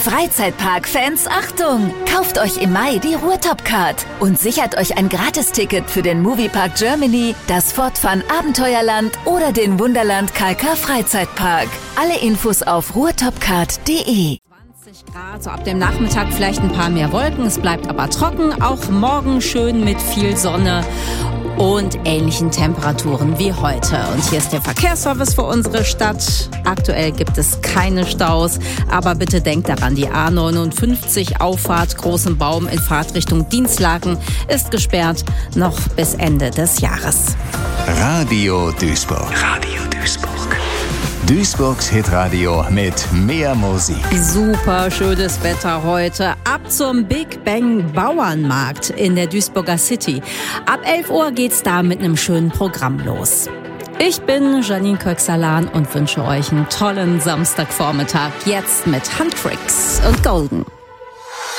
Freizeitpark-Fans, Achtung! Kauft euch im Mai die Ruhrtop-Card und sichert euch ein Gratisticket für den Moviepark Germany, das Fortfun Abenteuerland oder den Wunderland KK Freizeitpark. Alle Infos auf ruhrtopcard.de. 20 Grad, so ab dem Nachmittag vielleicht ein paar mehr Wolken. Es bleibt aber trocken, auch morgen schön mit viel Sonne und ähnlichen Temperaturen wie heute. Und hier ist der Verkehrsservice für unsere Stadt. Aktuell gibt es keine Staus, aber bitte denkt daran, die A59 Auffahrt Großen Baum in Fahrtrichtung Dienstlaken ist gesperrt noch bis Ende des Jahres. Radio Duisburg. Radio Duisburg. Duisburgs Hitradio mit mehr Musik. Super schönes Wetter heute. Ab zum Big Bang Bauernmarkt in der Duisburger City. Ab 11 Uhr geht's da mit einem schönen Programm los. Ich bin Janine Köxalan und wünsche euch einen tollen Samstagvormittag. Jetzt mit Handtricks und Golden.